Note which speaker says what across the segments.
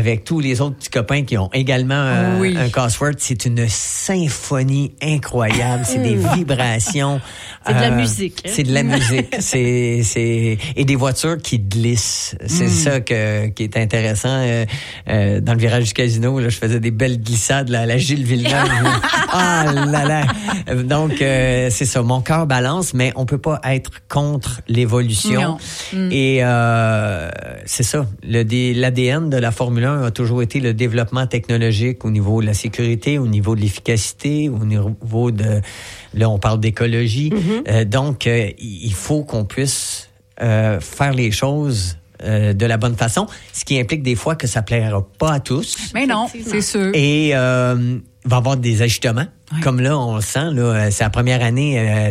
Speaker 1: avec tous les autres petits copains qui ont également un Cosworth. C'est une symphonie incroyable. C'est des vibrations.
Speaker 2: C'est de la musique.
Speaker 1: C'est de la musique. Et des voitures qui glissent. C'est ça qui est intéressant. Dans le virage du casino, là, je faisais des belles glissades là, à la Gilles Villeneuve. Ah là là. Donc, c'est ça. Mon cœur balance, mais on peut pas être contre l'évolution. Et c'est ça. L'ADN de la Formule 1 a toujours été le développement technologique au niveau de la sécurité, au niveau de l'efficacité, au niveau de... Là, on parle d'écologie. Donc, il faut qu'on puisse faire les choses de la bonne façon, ce qui implique des fois que ça plaira pas à tous.
Speaker 3: Mais non, c'est sûr.
Speaker 1: Et il va y avoir des ajustements. Ouais. Comme là, on le sent, là, c'est la première année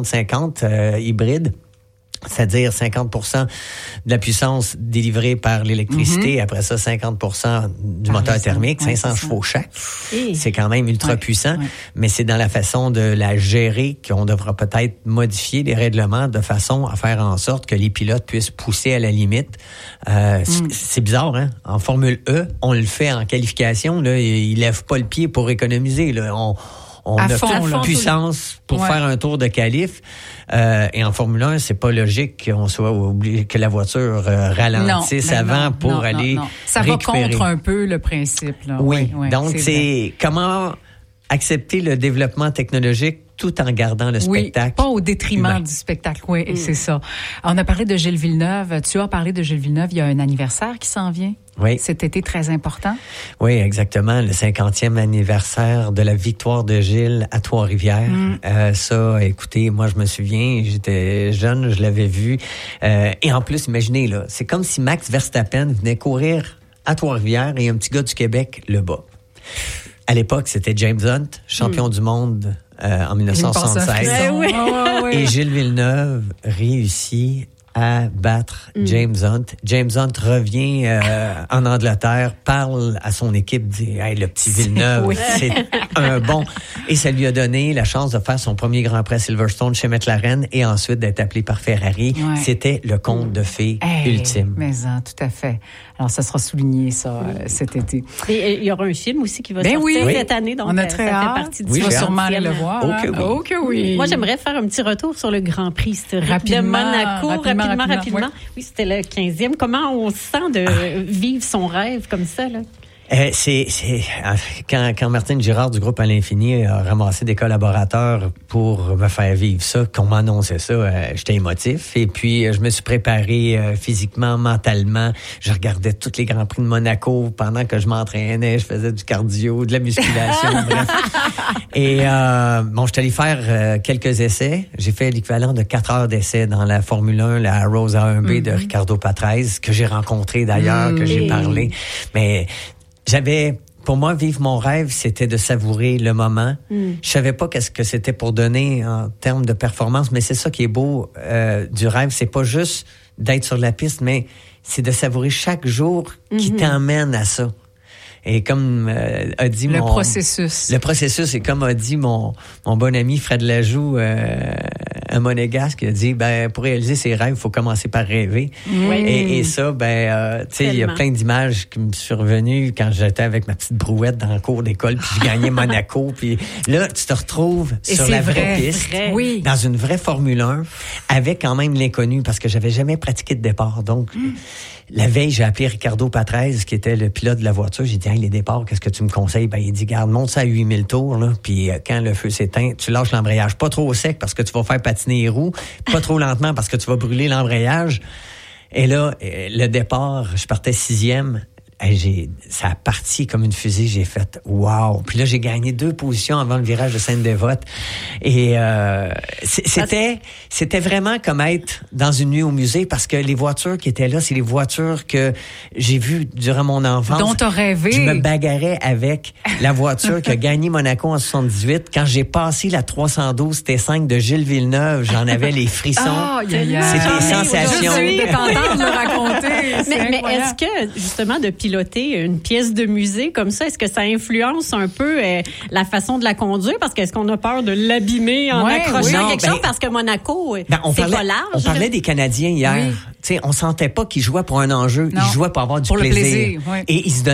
Speaker 1: 50-50 hybride. C'est-à-dire 50% de la puissance délivrée par l'électricité, après ça 50% du moteur thermique, 500 chevaux chaque. C'est quand même ultra puissant, mais c'est dans la façon de la gérer qu'on devra peut-être modifier les règlements de façon à faire en sorte que les pilotes puissent pousser à la limite. C'est bizarre, hein? En Formule E, on le fait en qualification, là, ils lèvent pas le pied pour économiser, là. On a toute la puissance pour faire un tour de qualif. Et en Formule 1, c'est pas logique qu'on soit obligé que la voiture ralentisse avant pour aller
Speaker 3: Ça
Speaker 1: récupérer.
Speaker 3: Va contre un peu le principe. Là.
Speaker 1: Oui. Donc, c'est comment accepter le développement technologique tout en gardant le spectacle.
Speaker 3: Pas au détriment du spectacle. Oui, c'est ça. On a parlé de Gilles Villeneuve. Tu as parlé de Gilles Villeneuve. Il y a un anniversaire qui s'en vient.
Speaker 1: Oui.
Speaker 3: Cet été très important.
Speaker 1: Oui, exactement. Le 50e anniversaire de la victoire de Gilles à Trois-Rivières. Ça, écoutez, moi, je me souviens, j'étais jeune, je l'avais vu. Et en plus, imaginez, là, c'est comme si Max Verstappen venait courir à Trois-Rivières et un petit gars du Québec le bat. À l'époque, c'était James Hunt, champion du monde en 1976. Et Gilles Villeneuve réussit à battre James Hunt. James Hunt revient en Angleterre, parle à son équipe, dit « Hey, le petit Villeneuve, c'est un bon... » Et ça lui a donné la chance de faire son premier Grand Prix à Silverstone chez McLaren et ensuite d'être appelé par Ferrari. Ouais. C'était le conte de fées ultime.
Speaker 3: Mais tout à fait. Alors, ça sera souligné, ça, cet été.
Speaker 2: Et il y aura un film aussi qui va sortir cette année. Donc,
Speaker 3: on a très hâte.
Speaker 2: Fait partie du
Speaker 3: tu vas sûrement aller le voir.
Speaker 2: Oh que oui. Moi, j'aimerais faire un petit retour sur le Grand Prix historique de Monaco. Rapidement. Oui, c'était le 15e. Comment on se sent de vivre son rêve comme ça, là?
Speaker 1: Quand Martine Girard du groupe À l'Infini a ramassé des collaborateurs pour me faire vivre ça, qu'on m'annonçait ça, j'étais émotif. Et puis, je me suis préparé physiquement, mentalement. Je regardais tous les Grands Prix de Monaco pendant que je m'entraînais. Je faisais du cardio, de la musculation, bref. Et je suis allé faire quelques essais. J'ai fait l'équivalent de 4 heures d'essais dans la Formule 1, la Rose A1B de Ricardo Patrese, que j'ai rencontré d'ailleurs, que j'ai parlé. Mais pour moi, vivre mon rêve, c'était de savourer le moment. Je savais pas qu'est-ce que c'était pour donner en termes de performance, mais c'est ça qui est beau du rêve. C'est pas juste d'être sur la piste, mais c'est de savourer chaque jour qui t'emmène à ça. Et comme a dit
Speaker 3: le processus. Le
Speaker 1: processus, et comme a dit mon bon ami Fred Lajoux, un monégasque, il a dit, pour réaliser ses rêves, il faut commencer par rêver. Et ça, tu sais, il y a plein d'images qui me sont revenues quand j'étais avec ma petite brouette dans le cours d'école, puis je gagnais Monaco, puis là, tu te retrouves sur la vraie piste, dans une vraie Formule 1, avec quand même l'inconnu, parce que j'avais jamais pratiqué de départ. Donc, la veille, j'ai appelé Ricardo Patrese, qui était le pilote de la voiture. J'ai dit, les départs, qu'est-ce que tu me conseilles? Il dit, garde, monte ça à 8000 tours, là, puis quand le feu s'éteint, tu lâches l'embrayage. Pas trop sec parce que tu vas faire patiner les roues, pas trop lentement parce que tu vas brûler l'embrayage. Et là, le départ, je partais 6e. Ça a parti comme une fusée, j'ai fait wow. Puis là, j'ai gagné 2 positions avant le virage de Sainte-Dévote. Et c'était vraiment comme être dans une nuit au musée, parce que les voitures qui étaient là, c'est les voitures que j'ai vues durant mon enfance.
Speaker 3: Dont t'as rêvé.
Speaker 1: Je me bagarrais avec la voiture qui a gagné Monaco en 78. Quand j'ai passé la 312 T5 de Gilles Villeneuve, j'en avais les frissons. C'était des sensations.
Speaker 3: Je suis contente de le raconter.
Speaker 2: Mais est-ce que, justement, de piloter une pièce de musée comme ça, est-ce que ça influence un peu la façon de la conduire? Parce qu'est-ce qu'on a peur de l'abîmer en accrochant quelque chose? Parce que Monaco, c'est pas large.
Speaker 1: On parlait des Canadiens hier. Tu sais, on sentait pas qu'ils jouaient pour un enjeu. Ils jouaient pour avoir du plaisir.
Speaker 3: Le plaisir.
Speaker 1: Et ils se donnaient